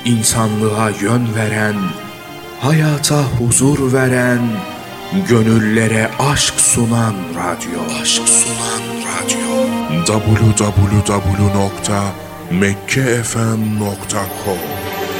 insanlığa yön veren, hayata huzur veren, gönüllere aşk sunan radyo. www.mekkefm.com